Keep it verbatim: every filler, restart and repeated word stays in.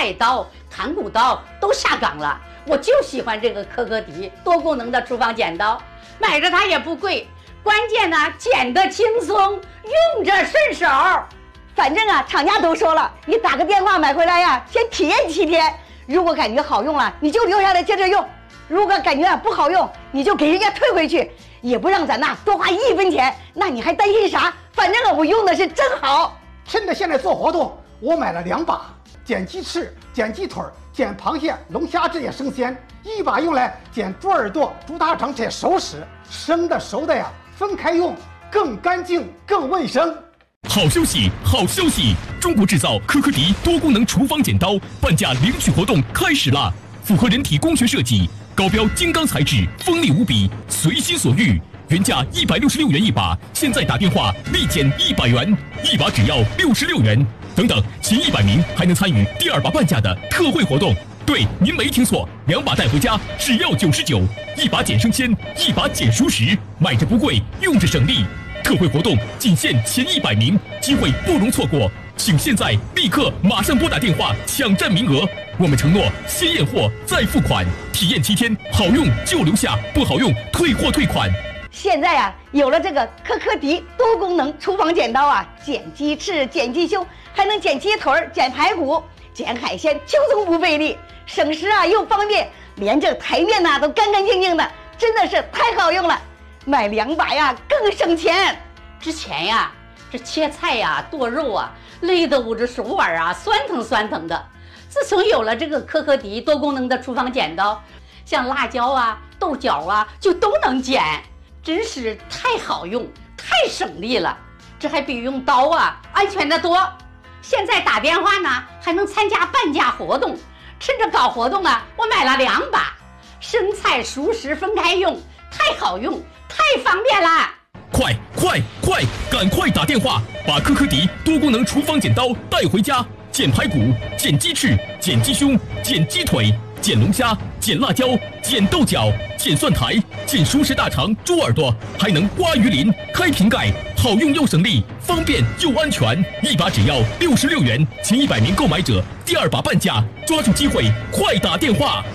菜刀、砍骨刀都下岗了，我就喜欢这个科科迪多功能的厨房剪刀，买着它也不贵，关键呢剪得轻松，用着顺手。 反正啊，厂家都说了，你打个电话买回来呀，先体验七天。如果感觉好用了，你就留下来接着用；如果感觉不好用，你就给人家退回去，也不让咱呐多花一分钱。那你还担心啥？反正啊，我用的是真好。 趁着现在做活动，我买了两把，剪鸡翅、剪鸡腿、剪螃蟹、龙虾这些生鲜，一把用来剪猪耳朵、猪大肠这些熟食，生的熟的呀分开用，更干净、更卫生。 好消息，好消息！中国制造科科迪多功能厨房剪刀半价领取活动开始啦！符合人体工学设计，高标金刚材质，锋利无比，随心所欲。原价一百六十六元一把，现在打电话立减一百元，一把只要六十六元。等等，前一百名还能参与第二把半价的特惠活动。对，您没听错，两把带回家只要九十九，一把减生鲜，一把减熟食，买着不贵，用着省力。特惠活动仅限前一百名，机会不容错过，请现在立刻马上拨打电话抢占名额。我们承诺先验货再付款，体验七天，好用就留下，不好用退货退款。 现在呀、啊，有了这个科科迪多功能厨房剪刀啊，剪鸡翅、剪鸡胸，还能剪鸡腿、剪排骨、剪海鲜，轻松不费力，省时啊又方便，连这台面呐、啊、都干干净净的，真的是太好用了。买两把呀更省钱。 之前呀，这切菜呀、剁肉啊，累得我这手腕啊酸疼酸疼的。自从有了这个科科迪多功能的厨房剪刀，像辣椒啊、豆角啊，就都能剪，真是太好用，太省力了。这还比用刀啊安全得多。现在打电话呢，还能参加半价活动。趁着搞活动啊，我买了两把，生菜熟食分开用，太好用。太方便了！ 快快快，赶快打电话，把科科迪多功能厨房剪刀带回家，剪排骨、剪鸡翅、剪鸡胸、剪鸡腿、剪龙虾、剪辣椒、剪豆角、剪蒜苔、剪熟食大肠、猪耳朵，还能刮鱼鳞、开瓶盖，好用又省力，方便又安全。一把只要六十六元，前一百名购买者第二把半价，抓住机会，快打电话！